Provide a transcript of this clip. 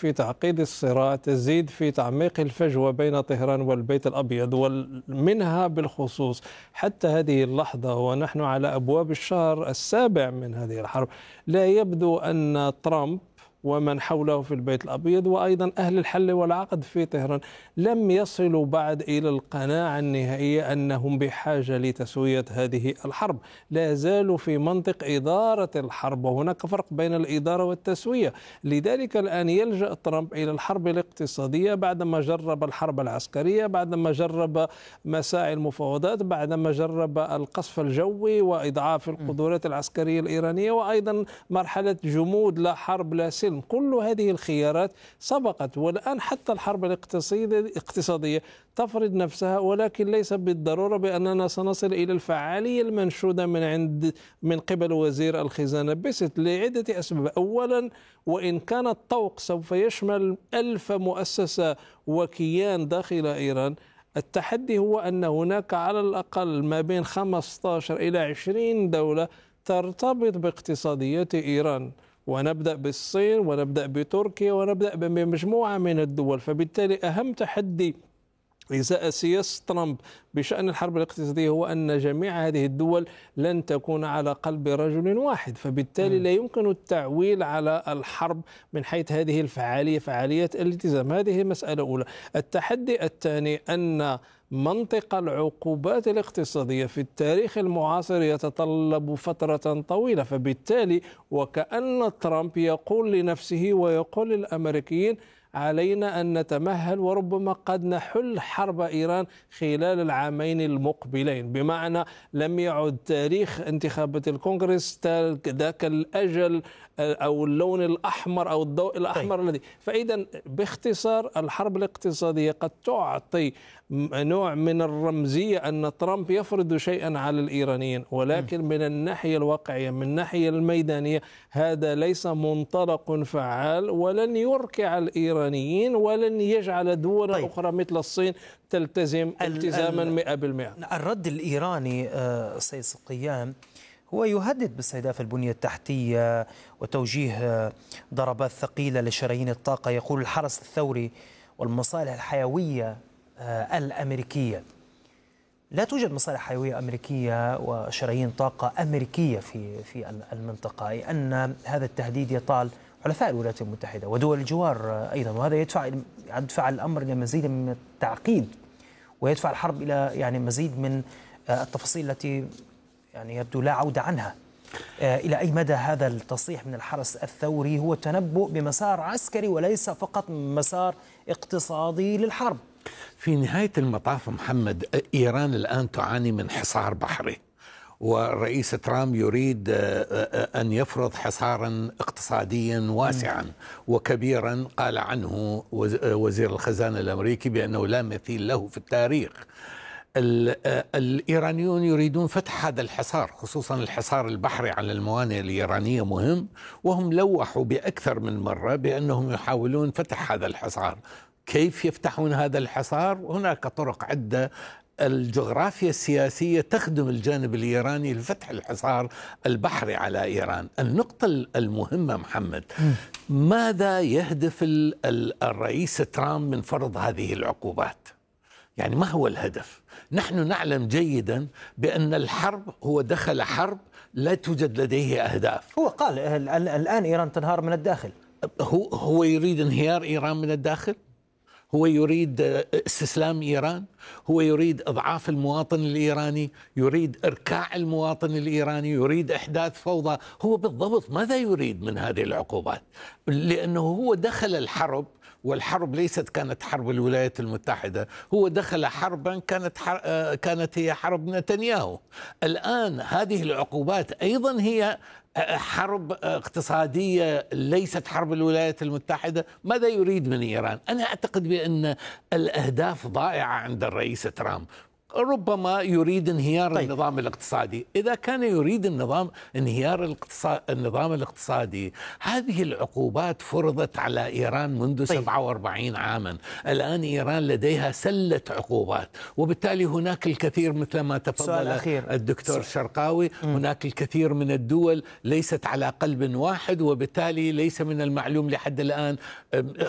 في تعقيد الصراع، تزيد في تعميق الفجوة بين طهران والبيت الأبيض، ومنها بالخصوص حتى هذه اللحظة ونحن على أبواب الشهر السابع من هذه الحرب، لا يبدو أن ترامب ومن حوله في البيت الأبيض وأيضا أهل الحل والعقد في طهران لم يصلوا بعد إلى القناعة النهائية أنهم بحاجة لتسوية هذه الحرب. لا زالوا في منطق إدارة الحرب، وهناك فرق بين الإدارة والتسوية. لذلك الآن يلجأ ترامب إلى الحرب الاقتصادية بعدما جرب الحرب العسكرية، بعدما جرب مساعي المفاوضات، بعدما جرب القصف الجوي وإضعاف القدرات العسكرية الإيرانية، وأيضا مرحلة جمود لا حرب لا سلم. كل هذه الخيارات سبقت، والآن حتى الحرب الاقتصادية تفرض نفسها، ولكن ليس بالضرورة بأننا سنصل إلى الفعالية المنشودة من قبل وزير الخزانة بيست لعدة أسباب. أولا، وإن كان الطوق سوف يشمل 1000 مؤسسة وكيان داخل إيران، التحدي هو أن هناك على الأقل ما بين 15 إلى 20 دولة ترتبط باقتصاديات إيران، ونبدأ بالصين ونبدأ بتركيا ونبدأ بمجموعة من الدول. فبالتالي أهم تحدي إزاء سياسة ترامب بشأن الحرب الاقتصادية هو أن جميع هذه الدول لن تكون على قلب رجل واحد، فبالتالي لا يمكن التعويل على الحرب من حيث هذه الفعالية، فعالية الالتزام. هذه مسألة أولى. التحدي الثاني أن منطق العقوبات الاقتصادية في التاريخ المعاصر يتطلب فترة طويلة، فبالتالي وكأن ترامب يقول لنفسه ويقول للأمريكيين علينا أن نتمهل وربما قد نحل حرب إيران خلال العامين المقبلين، بمعنى لم يعد تاريخ انتخابات الكونغرس ذاك الأجل أو اللون الأحمر أو الضوء الأحمر الذي. فإذا باختصار الحرب الاقتصادية قد تعطي نوع من الرمزية أن ترامب يفرض شيئا على الإيرانيين، ولكن من الناحية الواقعية من الناحية الميدانية هذا ليس منطلق فعال، ولن يركع الإيرانيين ولن يجعل دول أخرى مثل الصين تلتزم التزاما 100%. الرد الإيراني سيد صقيان هو يهدد باستهداف البنية التحتية وتوجيه ضربات ثقيلة لشرايين الطاقة. يقول الحرس الثوري والمصالح الحيوية الأمريكية. لا توجد مصالح حيوية أمريكية وشرايين طاقة أمريكية في المنطقة، أي أن هذا التهديد يطال حلفاء الولايات المتحدة ودول الجوار أيضا، وهذا يدفع الأمر إلى مزيد من التعقيد ويدفع الحرب إلى مزيد من التفاصيل التي يبدو لا عودة عنها. إلى أي مدى هذا التصريح من الحرس الثوري هو تنبؤ بمسار عسكري وليس فقط مسار اقتصادي للحرب؟ في نهاية المطاف محمد، إيران الآن تعاني من حصار بحري، والرئيس ترامب يريد أن يفرض حصارا اقتصاديا واسعا وكبيرا قال عنه وزير الخزانة الأمريكي بأنه لا مثيل له في التاريخ. الإيرانيون يريدون فتح هذا الحصار، خصوصا الحصار البحري على الموانئ الإيرانية مهم، وهم لوحوا بأكثر من مرة بأنهم يحاولون فتح هذا الحصار. كيف يفتحون هذا الحصار؟ هناك طرق عدة. الجغرافيا السياسية تخدم الجانب الإيراني لفتح الحصار البحري على إيران. النقطة المهمة محمد، ماذا يهدف الرئيس ترامب من فرض هذه العقوبات؟ ما هو الهدف؟ نحن نعلم جيدا بأن الحرب هو دخل حرب لا توجد لديه أهداف. هو قال الآن إيران تنهار من الداخل. هو يريد انهيار إيران من الداخل؟ هو يريد استسلام إيران؟ هو يريد إضعاف المواطن الإيراني؟ يريد إركاع المواطن الإيراني؟ يريد إحداث فوضى؟ هو بالضبط ماذا يريد من هذه العقوبات؟ لأنه هو دخل الحرب، والحرب كانت حرب الولايات المتحدة، هو دخل حربا كانت هي حرب نتنياهو. الآن هذه العقوبات أيضا هي حرب اقتصادية ليست حرب الولايات المتحدة. ماذا يريد من إيران؟ أنا أعتقد بأن الأهداف ضائعة عند الرئيس ترامب. ربما يريد انهيار النظام الاقتصادي. إذا كان يريد انهيار النظام الاقتصادي، هذه العقوبات فرضت على إيران منذ 47 عاما. الآن إيران لديها سلة عقوبات، وبالتالي هناك الكثير مثل ما تفضل الدكتور الشرقاوي، هناك الكثير من الدول ليست على قلب واحد، وبالتالي ليس من المعلوم لحد الآن